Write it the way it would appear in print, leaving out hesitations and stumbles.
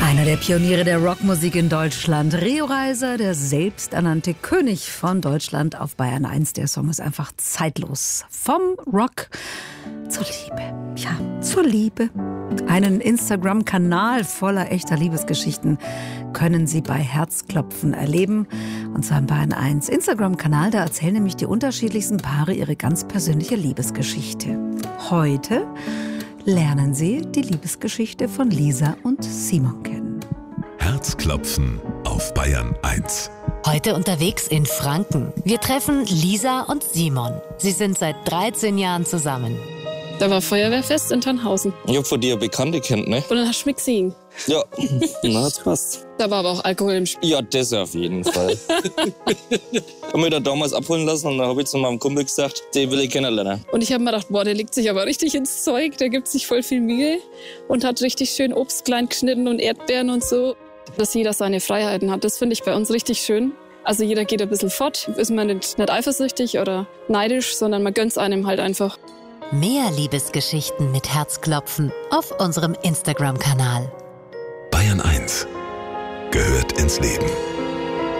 Einer der Pioniere der Rockmusik in Deutschland, Rio Reiser, der selbsternannte König von Deutschland auf Bayern 1. Der Song ist einfach zeitlos. Vom Rock zur Liebe. Ja, zur Liebe. Einen Instagram-Kanal voller echter Liebesgeschichten können Sie bei Herzklopfen erleben. Und zwar im Bayern 1 Instagram-Kanal, da erzählen nämlich die unterschiedlichsten Paare ihre ganz persönliche Liebesgeschichte. Heute lernen Sie die Liebesgeschichte von Lisa und Simon kennen. Herzklopfen auf Bayern 1. Heute unterwegs in Franken. Wir treffen Lisa und Simon. Sie sind seit 13 Jahren zusammen. Da war Feuerwehrfest in Tannhausen. Ich hab von dir eine Bekannte kennt, ne? Und dann hast du mich gesehen. Ja, na, das passt. Da war aber auch Alkohol im Spiel. Ja, das auf jeden Fall. Ich hab mich da damals abholen lassen und dann habe ich zu meinem Kumpel gesagt, den will ich kennenlernen. Und ich habe mir gedacht, boah, der legt sich aber richtig ins Zeug. Der gibt sich voll viel Mühe und hat richtig schön Obst klein geschnitten und Erdbeeren und so. Dass jeder seine Freiheiten hat, das finde ich bei uns richtig schön. Also jeder geht ein bisschen fort. Ist man nicht eifersüchtig oder neidisch, sondern man gönnt's einem halt einfach. Mehr Liebesgeschichten mit Herzklopfen auf unserem Instagram-Kanal. Bayern 1 gehört ins Leben.